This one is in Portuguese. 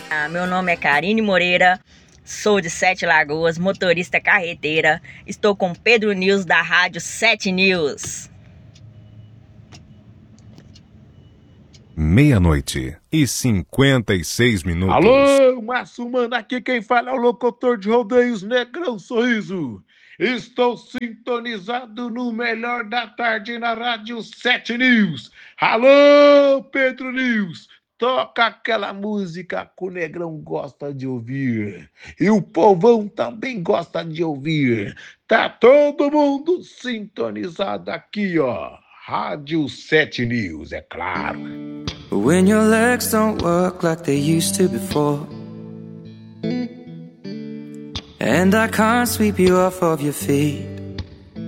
Meu nome é Karine Moreira, sou de Sete Lagoas, motorista carreteira. Estou com Pedro News da Rádio 7 News. 00:56. Alô, Márcio Mano, aqui quem fala é o locutor de rodeios Negrão Sorriso. Estou sintonizado no melhor da tarde na Rádio 7 News. Alô, Pedro News, toca aquela música que o Negrão gosta de ouvir. E o povão também gosta de ouvir. Tá todo mundo sintonizado aqui, ó. Rádio 7 News, é claro. When your legs don't work like they used to before, and I can't sweep you off of your feet,